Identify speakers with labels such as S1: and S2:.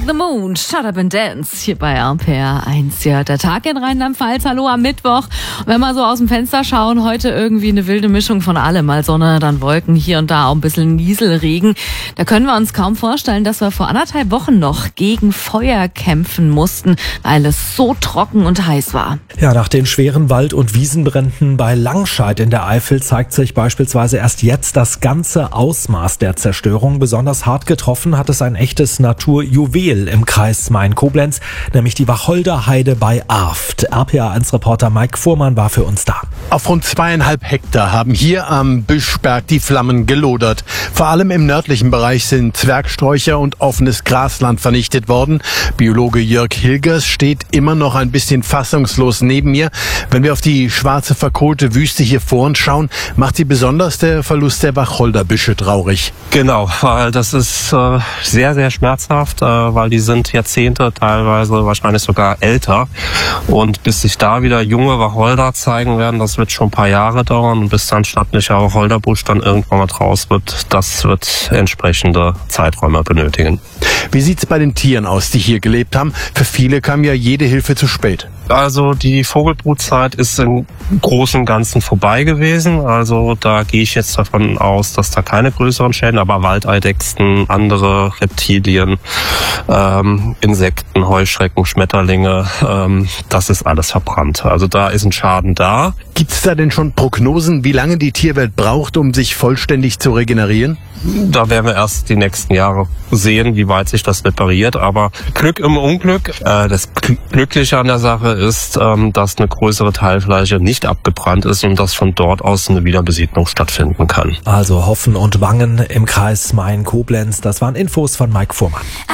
S1: the Moon, Shut Up and Dance, hier bei RPR 1. Ja, der Tag in Rheinland-Pfalz, hallo am Mittwoch. Und wenn wir so aus dem Fenster schauen, heute irgendwie eine wilde Mischung von allem. Mal Sonne, dann Wolken, hier und da auch ein bisschen Nieselregen. Da können wir uns kaum vorstellen, dass wir vor 1,5 Wochen noch gegen Feuer kämpfen mussten, weil es so trocken und heiß war.
S2: Ja, nach den schweren Wald- und Wiesenbränden bei Langscheid in der Eifel zeigt sich beispielsweise erst jetzt das ganze Ausmaß der Zerstörung. Besonders hart getroffen hat es ein echtes Naturjuwel im Kreis Main-Koblenz, nämlich die Wacholderheide bei Arft. RPA1-Reporter Mike Fuhrmann war für uns da.
S3: Auf rund 2,5 Hektar haben hier am Büschberg die Flammen gelodert. Vor allem im nördlichen Bereich sind Zwergsträucher und offenes Grasland vernichtet worden. Biologe Jörg Hilgers steht immer noch ein bisschen fassungslos neben mir. Wenn wir auf die schwarze, verkohlte Wüste hier vor uns schauen, macht sie besonders der Verlust der Wacholderbüsche traurig.
S4: Genau, weil das ist sehr, sehr schmerzhaft, weil die sind Jahrzehnte, teilweise wahrscheinlich sogar älter. Und bis sich da wieder junge Wacholder zeigen werden, das wird schon ein paar Jahre dauern. Und bis dann stattlicher Wacholderbusch dann irgendwann mal draus wird, das wird entsprechende Zeiträume benötigen.
S3: Wie sieht's bei den Tieren aus, die hier gelebt haben? Für viele kam ja jede Hilfe zu spät.
S4: Also die Vogelbrutzeit ist im Großen und Ganzen vorbei gewesen. Also da gehe ich jetzt davon aus, dass da keine größeren Schäden, aber Waldeidechsen, andere Reptilien, Insekten, Heuschrecken, Schmetterlinge, das ist alles verbrannt. Also da ist ein Schaden da.
S3: Gibt's da denn schon Prognosen, wie lange die Tierwelt braucht, um sich vollständig zu regenerieren?
S4: Da werden wir erst die nächsten Jahre sehen, wie weit sich das repariert. Aber Glück im Unglück. Das Glückliche an der Sache ist, dass eine größere Teilfläche nicht abgebrannt ist und dass von dort aus eine Wiederbesiedlung stattfinden kann.
S2: Also Hoffen und Bangen im Kreis Main-Koblenz. Das waren Infos von Mike Fuhrmann.